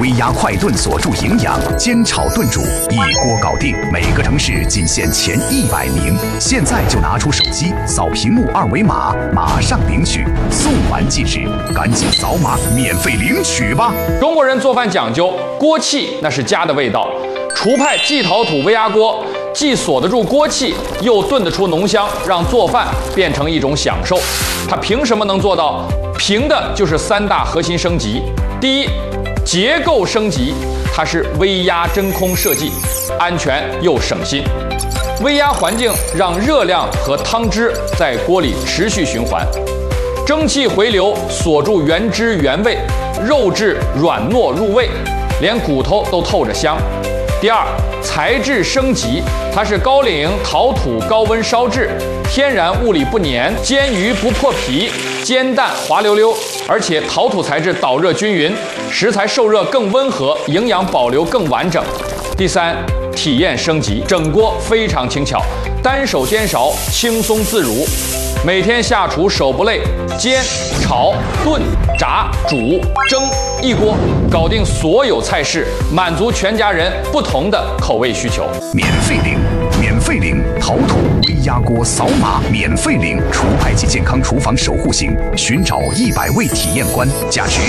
微压快炖锁住营养，煎炒炖煮一锅搞定。每个城市仅限前100名，现在就拿出手机扫屏幕2维码，马上领取，送完即止，赶紧扫码免费领取吧！ 中国人做饭讲究锅气，那是家的味道。厨派冀陶土微压锅既锁得住锅气，又炖得出浓香，让做饭变成一种享受。它凭什么能做到？凭的就是3大核心升级。第一，结构升级，它是微压真空设计，安全又省心。微压环境让热量和汤汁在锅里持续循环，蒸汽回流锁住原汁原味，肉质软糯入味，连骨头都透着香。第二，材质升级，它是高岭陶土高温烧制，天然物理不粘，煎鱼不破皮，煎蛋滑溜溜，而且陶土材质导热均匀，食材受热更温和，营养保留更完整。第三，体验升级，整锅非常轻巧，单手颠勺轻松自如，每天下厨手不累，煎、炒、炖、炸、煮、蒸，一锅搞定所有菜式，满足全家人不同的口味需求。 免费领陶土微压锅，扫码免费领厨派及健康厨房守护型，寻找100位体验官，价值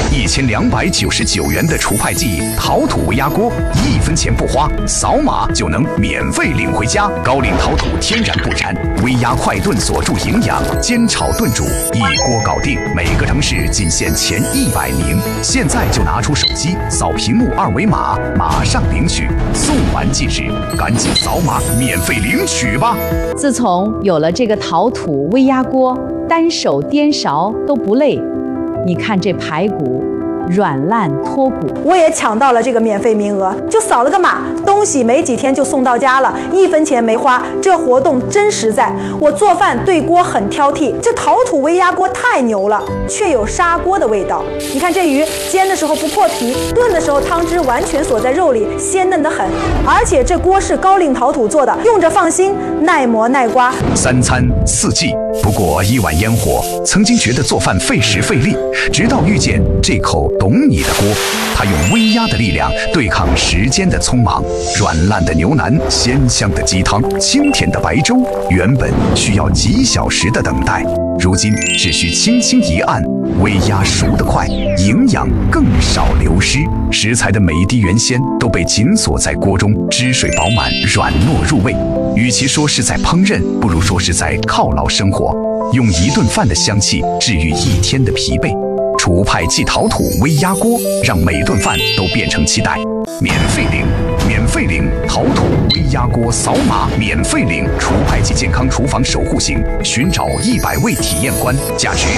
1299元的厨派记陶土微压锅，1分钱不花，扫码就能免费领回家。高岭陶土天然不粘，微压快炖锁住营养，煎炒炖煮一锅搞定。每个城市仅限前100名，现在就拿出手机扫屏幕2维码，马上领取，送完即止，赶紧扫码免费领取吧！ 自从有了这个陶土微压锅，单手颠勺都不累。你看这排骨软烂脱骨， 我也抢到了这个免费名额，就扫了个码，东西没几天就送到家了，1分钱没花，这活动真实在。我做饭对锅很挑剔，这陶土微压锅太牛了，却有砂锅的味道。你看这鱼煎的时候不破皮，炖的时候汤汁完全锁在肉里，鲜嫩得很。而且这锅是高岭陶土做的，用着放心，耐磨耐刮。 3餐4季，不过1碗烟火。曾经觉得做饭费时费力，直到遇见这口懂你的锅，它用微压的力量对抗时间的匆忙，软烂的牛腩，鲜香的鸡汤，清甜的白粥，原本需要几小时的等待，如今只需轻轻一按，微压熟得快，营养更少流失，食材的每一滴原鲜都被紧锁在锅中，汁水饱满，软糯入味。与其说是在烹饪，不如说是在犒劳生活，用一顿饭的香气治愈一天的疲惫。厨派冀陶土微压锅，让每顿饭都变成期待。免费领陶土微压锅，扫码免费领厨派冀健康厨房守护型，寻找100位体验官，价值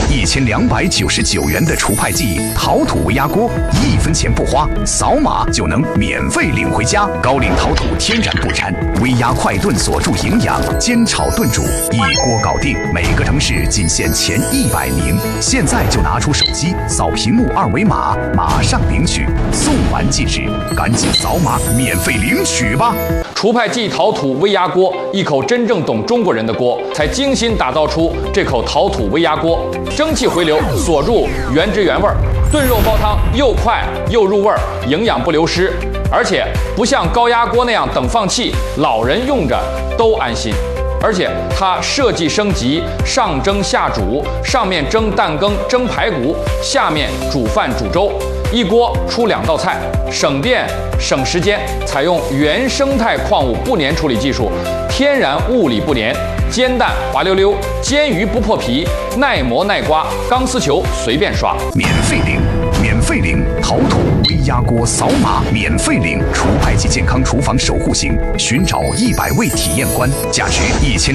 1299元的厨派记陶土微压锅，1分钱不花，扫码就能免费领回家。高岭陶土天然不粘，微压快炖锁住营养，煎炒炖煮一锅搞定。每个城市仅限前100名，现在就拿出手机扫屏幕2维码，马上领取，送完即止，赶紧扫码免费领取吧！ 厨派冀陶土微压锅，一口真正懂中国人的锅，才精心打造出这口陶土微压锅。蒸汽回流锁住原汁原味，炖肉煲汤又快又入味，营养不流失，而且不像高压锅那样等放气，老人用着都安心。而且它设计升级，上蒸下煮，上面蒸蛋羹、蒸排骨，下面煮饭煮粥，一锅出2道菜，省电省时间。采用原生态矿物不粘处理技术，天然物理不粘，煎蛋滑溜溜，煎鱼不破皮，耐磨耐刮，钢丝球随便刷。 免费领陶土微压锅，扫码免费领厨派冀健康厨房守护型，寻找100位体验官，价值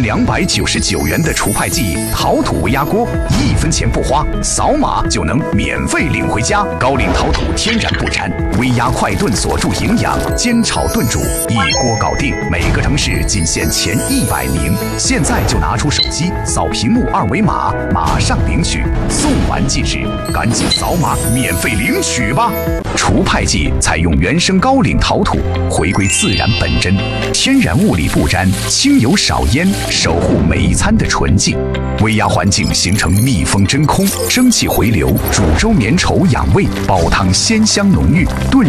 1299元的厨派记陶土微压锅，1分钱不花，扫码就能免费领回家。高岭陶土天然不粘，微压快炖锁住营养，煎炒炖煮一锅搞定。每个城市仅限前100名，现在就拿出手机扫屏幕2维码，马上领取，送完即止，赶紧扫码免费领取吧！厨派记采用原生高岭陶土，回归自然本真，天然物理不沾，轻油少烟，守护每一餐的纯净。微压环境形成密封真空，蒸汽回流，煮粥绵稠养胃，煲汤鲜香浓郁，炖